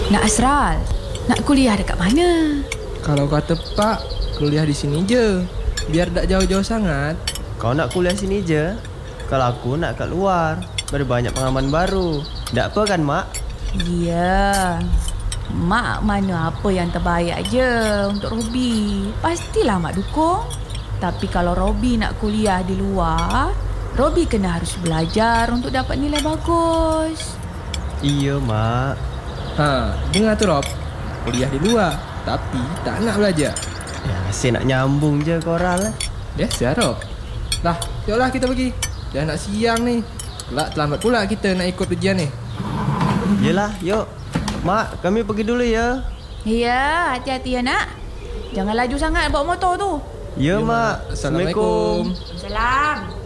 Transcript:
Nak Asral, nak kuliah dekat mana? Kalau kata Pak, kuliah di sini je. Biar tak jauh-jauh sangat. Kau nak kuliah sini je? Kalau aku nak kat luar, berbanyak pengalaman baru. Tak apa kan, Mak? Ya, Mak mana apa yang terbaik je untuk Robi. Pastilah Mak dukung. Tapi kalau Robi nak kuliah di luar, Robi kena harus belajar untuk dapat nilai bagus. Iya, Mak. Dengar tu Rob. Kuliah di luar, tapi tak nak belajar. Ya, asyik nak nyambung je koral lah. Biasa Rob. Dah, jomlah kita pergi. Dah nak siang ni. Kelak terlambat pula kita nak ikut ujian ni. Yelah, yuk. Mak, kami pergi dulu ya. Ya, hati-hati ya nak. Jangan laju sangat bawa motor tu. Ya, Mak. Assalamualaikum. Salam.